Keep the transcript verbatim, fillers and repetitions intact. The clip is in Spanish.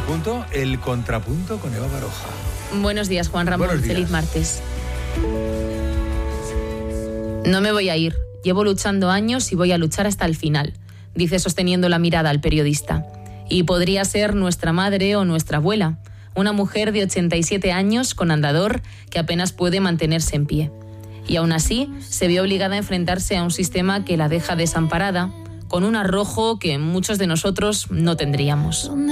punto, el contrapunto con Eva Baroja. Buenos días, Juan Ramón. Buenos días. Feliz martes. No me voy a ir. Llevo luchando años y voy a luchar hasta el final, dice sosteniendo la mirada al periodista. Y podría ser nuestra madre o nuestra abuela, una mujer de ochenta y siete años con andador que apenas puede mantenerse en pie. Y aún así, se ve obligada a enfrentarse a un sistema que la deja desamparada, con un arrojo que muchos de nosotros no tendríamos.